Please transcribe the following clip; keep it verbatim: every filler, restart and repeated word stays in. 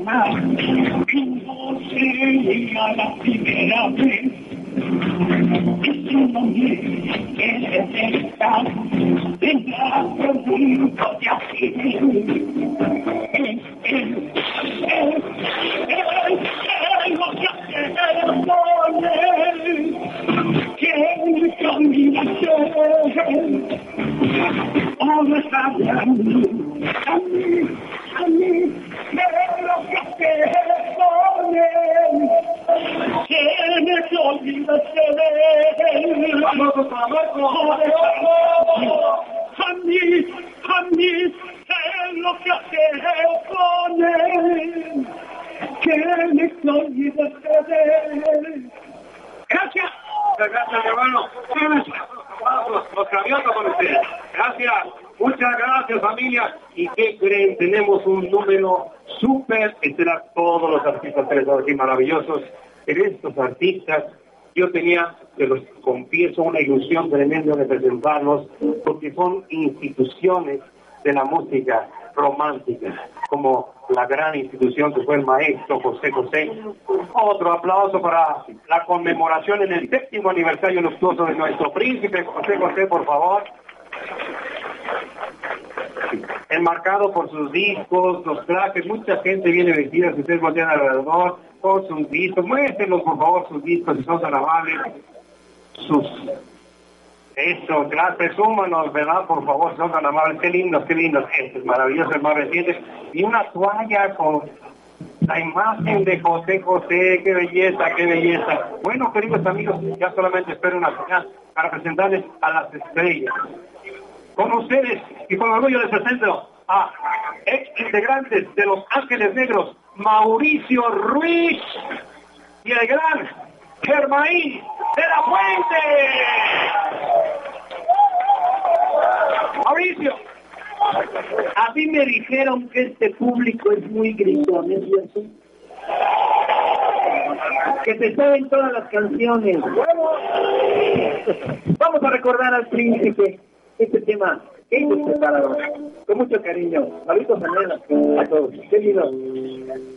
persona que no sería la primera vez que su nombre es detecta en la provincia de así. Es el, es el, el, lo que hace el poder, que camina ser. Ahora está hablando a mí, a mí, de lo que hace el poder, que me olvida ser. Vamos a trabajar, a mí, a mí, de lo que hace el poder, que me olvida ser. Gracias. Gracias, mi hermano. Los claviosos con ustedes. Gracias. Muchas gracias, familia. ¿Y qué creen? Tenemos un número súper, será todos los artistas aquí maravillosos. En estos artistas, yo tenía, se los confieso, una ilusión tremenda de presentarlos, porque son instituciones de la música romántica, como la gran institución que fue el maestro José José. Otro aplauso para la conmemoración en el séptimo aniversario luctuoso de nuestro príncipe José José, por favor. Enmarcado por sus discos, los trajes, mucha gente viene vestida, si ustedes voltean alrededor, con sus discos. Muéstrenlos, por favor, sus discos, si son tan amables. Sus... Eso, claro, presúmanos, ¿verdad? Por favor, son tan amables. Qué lindos, qué lindos. Este es maravilloso, el más reciente. Y una toalla con la imagen de José José. Qué belleza, qué belleza. Bueno, queridos amigos, ya solamente espero una señal para presentarles a las estrellas. Con ustedes, y con orgullo les presento a ex integrantes de Los Ángeles Negros, Mauricio Ruiz y el gran Germain de la Fuente. Mauricio, a mí me dijeron que este público es muy gritón, ¿es cierto? Que se saben todas las canciones. Vamos a recordar al príncipe este tema que ellos prepararon con mucho cariño. Saludos a todos. Qué lindo.